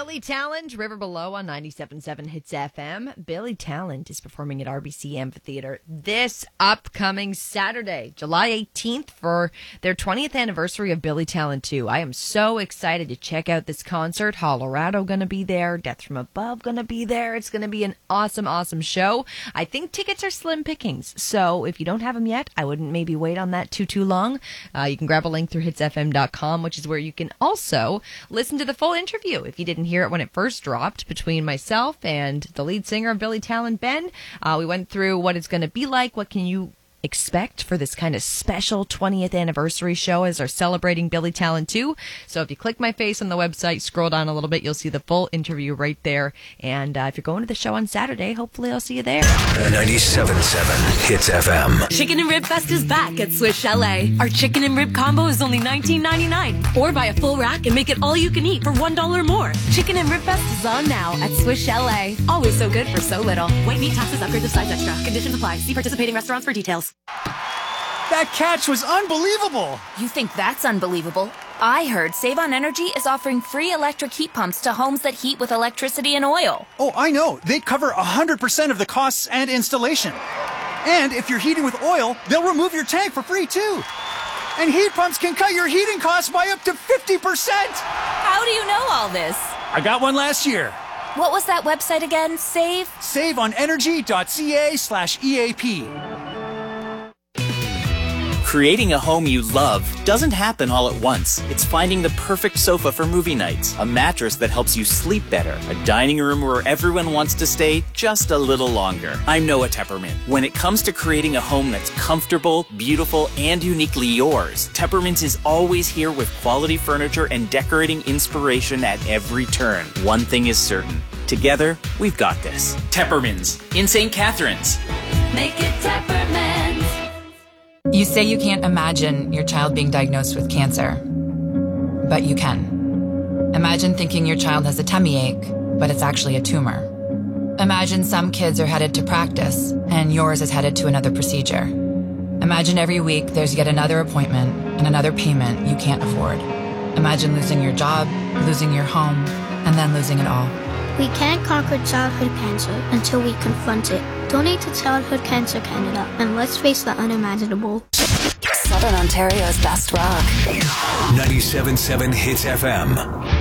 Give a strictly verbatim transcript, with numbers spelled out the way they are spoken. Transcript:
Billy Talent, River Below on ninety-seven point seven Hits F M. Billy Talent is performing at R B C Amphitheater this upcoming Saturday, July eighteenth, for their twentieth anniversary of Billy Talent two. I am so excited to check out this concert. Colorado going to be there. Death from Above going to be there. It's going to be an awesome, awesome show. I think tickets are slim pickings, so if you don't have them yet, I wouldn't maybe wait on that too, too long. Uh, you can grab a link through hits f m dot com, which is where you can also listen to the full interview if you didn't hear it when it first dropped, between myself and the lead singer of Billy Talent, Ben. Uh, we went through what it's going to be like, what can you expect for this kind of special twentieth anniversary show as they're celebrating Billy Talent two. So if you click my face on the website, scroll down a little bit, you'll see the full interview right there. And uh, if you're going to the show on Saturday, hopefully I'll see you there. ninety-seven point seven Hits F M. Chicken and Rib Fest is back at Swiss Chalet. Our chicken and rib combo is only nineteen ninety-nine. Or buy a full rack and make it all you can eat for one dollar more. Chicken and Rib Fest is on now at Swiss Chalet. Always so good for so little. White meat, taxes, upgrades of size extra. Conditions apply. See participating restaurants for details. That catch was unbelievable! You think that's unbelievable? I heard Save on Energy is offering free electric heat pumps to homes that heat with electricity and oil. Oh, I know. They cover one hundred percent of the costs and installation. And if you're heating with oil, they'll remove your tank for free, too. And heat pumps can cut your heating costs by up to fifty percent! How do you know all this? I got one last year. What was that website again? Save? save on energy dot c a slash E A P. Creating a home you love doesn't happen all at once. It's finding the perfect sofa for movie nights, a mattress that helps you sleep better, a dining room where everyone wants to stay just a little longer. I'm Noah Tepperman. When it comes to creating a home that's comfortable, beautiful, and uniquely yours, Tepperman's is always here with quality furniture and decorating inspiration at every turn. One thing is certain. Together, we've got this. Tepperman's in Saint Catharines. Make it Tepperman's. You say you can't imagine your child being diagnosed with cancer, but you can. Imagine thinking your child has a tummy ache, but it's actually a tumor. Imagine some kids are headed to practice, and yours is headed to another procedure. Imagine every week there's yet another appointment and another payment you can't afford. Imagine losing your job, losing your home, and then losing it all. We can't conquer childhood cancer until we confront it. Donate to Childhood Cancer Canada, and let's face the unimaginable. Southern Ontario's best rock. ninety-seven point seven Hits F M.